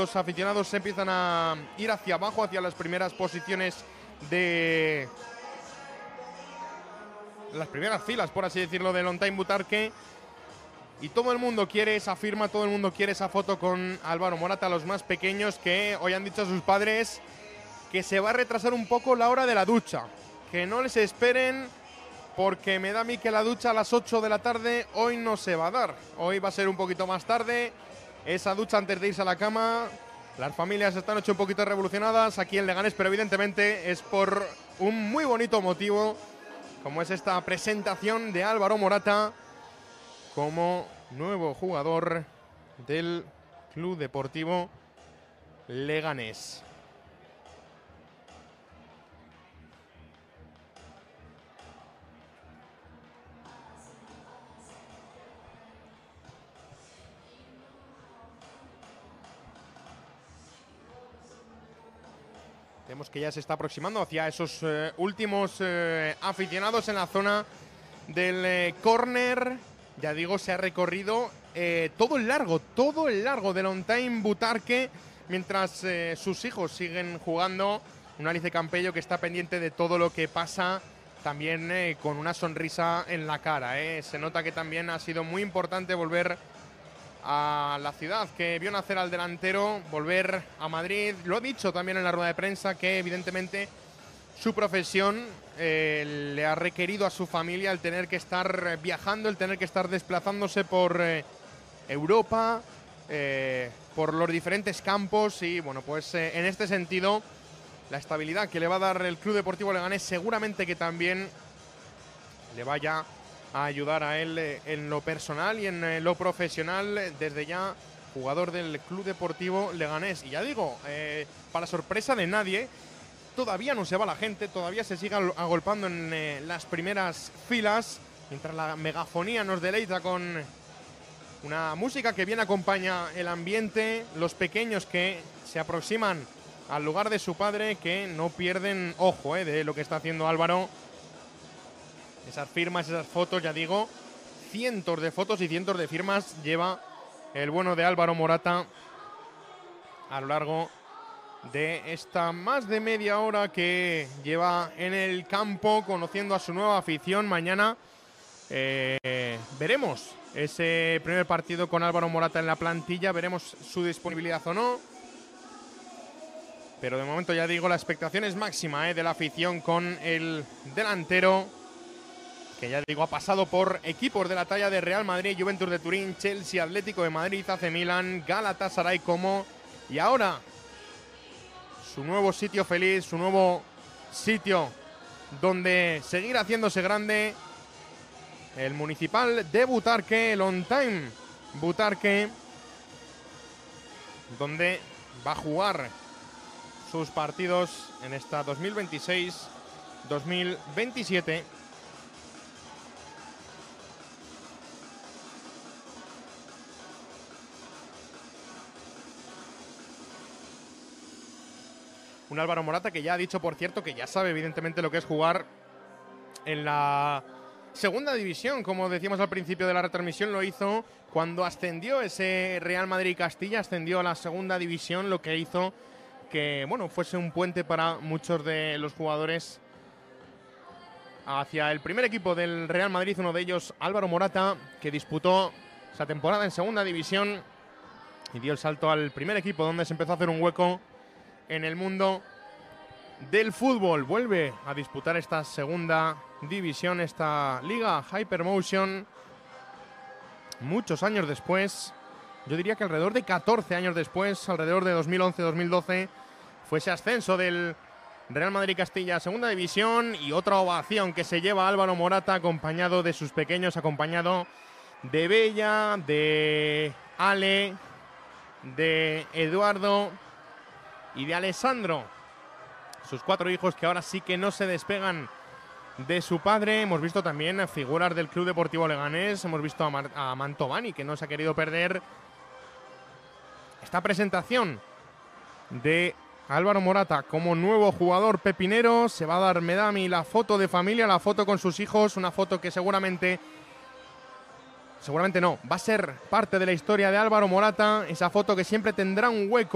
los aficionados se empiezan a ir hacia abajo, hacia las primeras posiciones de las primeras filas, por así decirlo, del On Time Butarque. Y todo el mundo quiere esa firma, todo el mundo quiere esa foto con Álvaro Morata. Los más pequeños que hoy han dicho a sus padres que se va a retrasar un poco la hora de la ducha. Que no les esperen, porque me da a mí que la ducha a las 8 de la tarde hoy no se va a dar. Hoy va a ser un poquito más tarde, esa ducha antes de irse a la cama. Las familias están hecho un poquito revolucionadas aquí en Leganés, pero evidentemente es por un muy bonito motivo, como es esta presentación de Álvaro Morata como nuevo jugador del Club Deportivo Leganés. Vemos que ya se está aproximando hacia esos últimos aficionados en la zona del córner. Ya digo, se ha recorrido todo el largo del On Time Butarque, mientras sus hijos siguen jugando. Un Alice Campello que está pendiente de todo lo que pasa, también con una sonrisa en la cara. Se nota que también ha sido muy importante volver a la ciudad que vio nacer al delantero, volver a Madrid. Lo ha dicho también en la rueda de prensa, que evidentemente su profesión le ha requerido a su familia el tener que estar viajando, el tener que estar desplazándose por Europa, por los diferentes campos. Y bueno, pues en este sentido, la estabilidad que le va a dar el Club Deportivo Leganés seguramente que también le vaya a ayudar a él en lo personal y en lo profesional. Desde ya, jugador del Club Deportivo Leganés. Y ya digo, para sorpresa de nadie, todavía no se va la gente, todavía se sigue agolpando en las primeras filas, mientras la megafonía nos deleita con una música que bien acompaña el ambiente. Los pequeños que se aproximan al lugar de su padre, que no pierden ojo de lo que está haciendo Álvaro. Esas firmas, esas fotos, ya digo, cientos de fotos y cientos de firmas lleva el bueno de Álvaro Morata a lo largo de esta más de media hora que lleva en el campo, conociendo a su nueva afición. Mañana veremos ese primer partido con Álvaro Morata en la plantilla, veremos su disponibilidad o no. Pero de momento, ya digo, la expectación es máxima de la afición con el delantero, que ya digo ha pasado por equipos de la talla de Real Madrid, Juventus de Turín, Chelsea, Atlético de Madrid, AC Milan, Galatasaray y ahora su nuevo sitio feliz, su nuevo sitio donde seguir haciéndose grande, el Municipal de Butarque, el On Time Butarque, donde va a jugar sus partidos en esta 2026-2027. Un Álvaro Morata que ya ha dicho, por cierto, que ya sabe evidentemente lo que es jugar en la segunda división. Como decíamos al principio de la retransmisión, lo hizo cuando ascendió ese Real Madrid-Castilla, ascendió a la segunda división, lo que hizo que, bueno, fuese un puente para muchos de los jugadores hacia el primer equipo del Real Madrid. Uno de ellos, Álvaro Morata, que disputó esa temporada en segunda división y dio el salto al primer equipo, donde se empezó a hacer un hueco en el mundo del fútbol. Vuelve a disputar esta segunda división, esta liga Hypermotion, muchos años después. Yo diría que alrededor de 14 años después, alrededor de 2011-2012, fue ese ascenso del Real Madrid-Castilla a segunda división, y otra ovación que se lleva Álvaro Morata, acompañado de sus pequeños, acompañado de Bella, de Ale, de Eduardo y de Alessandro, sus 4 hijos que ahora sí que no se despegan de su padre. Hemos visto también figuras del Club Deportivo Leganés, hemos visto a Mantovani, que no se ha querido perder esta presentación de Álvaro Morata como nuevo jugador pepinero. Se va a dar, me da a mí, la foto de familia, la foto con sus hijos, una foto que seguramente no, va a ser parte de la historia de Álvaro Morata, esa foto que siempre tendrá un hueco